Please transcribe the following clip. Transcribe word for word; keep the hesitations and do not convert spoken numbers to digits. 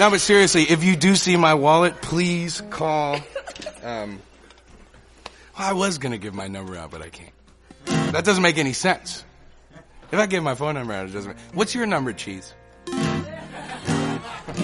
No, but seriously, if you do see my wallet, please call. Um, well, I was going to give my number out, but I can't. That doesn't make any sense. If I give my phone number out, it doesn't make... What's your number, Cheese?